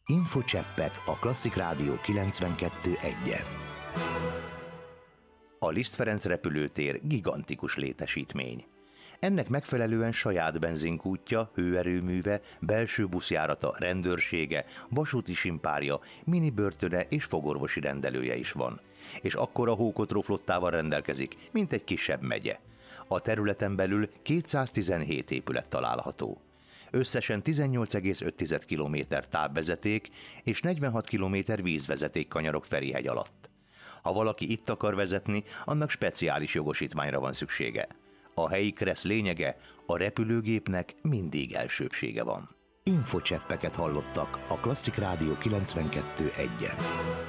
Infocseppek a Klasszik Rádió 92.1-en. A Liszt Ferenc repülőtér gigantikus létesítmény. Ennek megfelelően saját benzinkútja, hőerőműve, belső buszjárata, rendőrsége, vasúti simpárja, minibörtöne és fogorvosi rendelője is van. És akkora hókotró flottával rendelkezik, mint egy kisebb megye. A területen belül 217 épület található. Összesen 18,5 km távvezeték és 46 km vízvezeték kanyarok Ferihegy alatt. Ha valaki itt akar vezetni, annak speciális jogosítványra van szüksége. A helyi kressz lényege, a repülőgépnek mindig elsőbbsége van. Infocseppeket hallottak a Klasszik Rádió 92.1-en.